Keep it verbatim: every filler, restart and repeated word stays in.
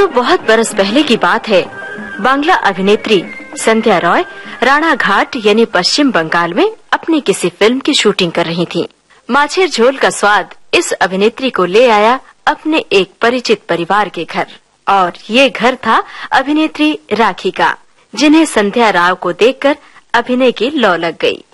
दोस्तों, बहुत बरस पहले की बात है। बांग्ला अभिनेत्री संध्या रॉय राणा घाट यानी पश्चिम बंगाल में अपनी किसी फिल्म की शूटिंग कर रही थीं। माछेर झोल का स्वाद इस अभिनेत्री को ले आया अपने एक परिचित परिवार के घर, और ये घर था अभिनेत्री राखी का, जिन्हें संध्या राव को देखकर अभिनय की लौ लग गई।